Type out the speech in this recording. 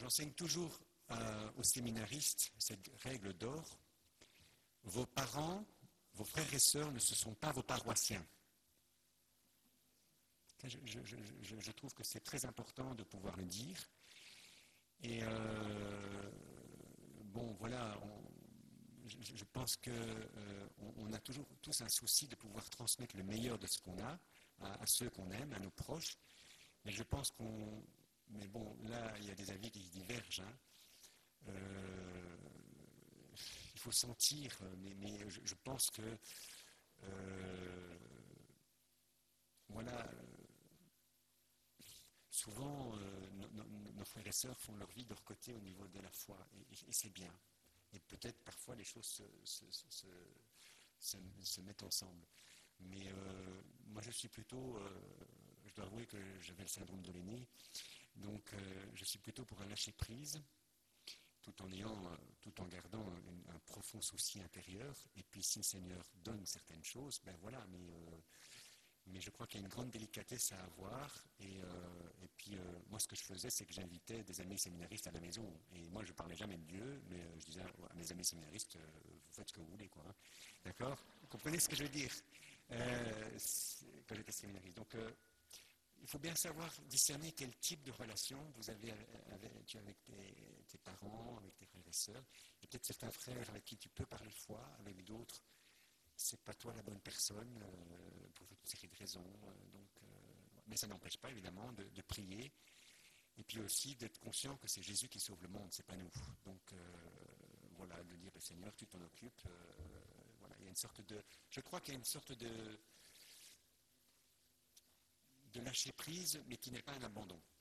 J'enseigne toujours aux séminaristes cette règle d'or. Vos parents, vos frères et sœurs ne se sont pas vos paroissiens. Je trouve que c'est très important de pouvoir le dire. Et bon, voilà, je pense qu'on a toujours tous un souci de pouvoir transmettre le meilleur de ce qu'on a à ceux qu'on aime, à nos proches. Mais je pense mais bon, là, il y a des avis qui divergent. Il faut sentir, mais je pense que voilà, souvent nos frères et sœurs font leur vie de leur côté au niveau de la foi, et c'est bien. Et peut-être parfois les choses se mettent ensemble. Mais moi je suis plutôt, je dois avouer que j'avais le syndrome de l'aîné, donc je suis plutôt pour un lâcher prise, tout en gardant un profond souci intérieur. Et puis si le Seigneur donne certaines choses, ben voilà, mais je crois qu'il y a une grande délicatesse à avoir. Et puis moi ce que je faisais, c'est que j'invitais des amis séminaristes à la maison. Et moi je parlais jamais de Dieu, mais je disais à mes amis séminaristes, vous faites ce que vous voulez, quoi. Hein. D'accord ? Vous comprenez ce que je veux dire quand j'étais séminariste. Donc il faut bien savoir discerner quel type de relation tu as avec tes parents, avec tes frères et sœurs. Il y a peut-être certains frères avec qui tu peux parler foi, avec d'autres, c'est pas toi la bonne personne pour toute une série de raisons. Mais ça n'empêche pas évidemment de prier, et puis aussi d'être conscient que c'est Jésus qui sauve le monde, c'est pas nous. Donc voilà, de dire, Seigneur, tu t'en occupes. Voilà, il y a une sorte je crois qu'il y a une sorte de lâcher prise, mais qui n'est pas un abandon.